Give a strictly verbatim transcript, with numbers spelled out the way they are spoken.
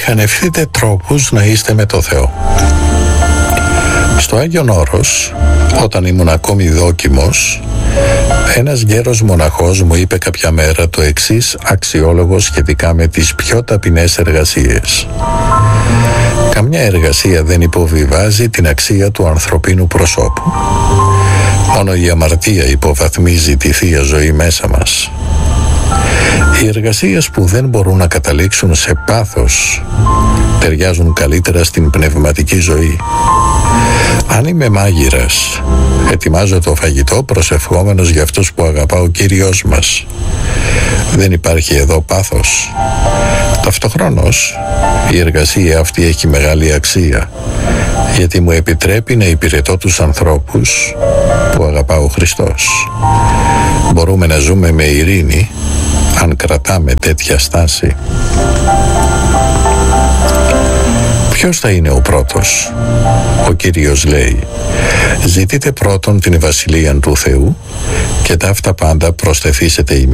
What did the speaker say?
μηχανευτείτε τρόπους να είστε με το Θεό. Στο Άγιον Όρος, όταν ήμουν ακόμη δόκιμος, ένας γέρος μοναχός μου είπε κάποια μέρα το εξής αξιόλογο σχετικά με τις πιο ταπεινές εργασίες. Καμιά εργασία δεν υποβιβάζει την αξία του ανθρωπίνου προσώπου. Μόνο η αμαρτία υποβαθμίζει τη Θεία Ζωή μέσα μας. Οι εργασίες που δεν μπορούν να καταλήξουν σε πάθος ταιριάζουν καλύτερα στην πνευματική ζωή. Αν είμαι μάγειρας, ετοιμάζω το φαγητό προσευχόμενος για αυτούς που αγαπά ο Κύριος μας. Δεν υπάρχει εδώ πάθος. Ταυτοχρόνως, η εργασία αυτή έχει μεγάλη αξία, γιατί μου επιτρέπει να υπηρετώ τους ανθρώπους που αγαπά ο Χριστός. Μπορούμε να ζούμε με ειρήνη αν κρατάμε τέτοια στάση. Ποιος θα είναι ο πρώτος? Ο Κύριος λέει: ζητείτε πρώτον την Βασιλεία του Θεού και ταύτα πάντα προσθεθήσετε ημί.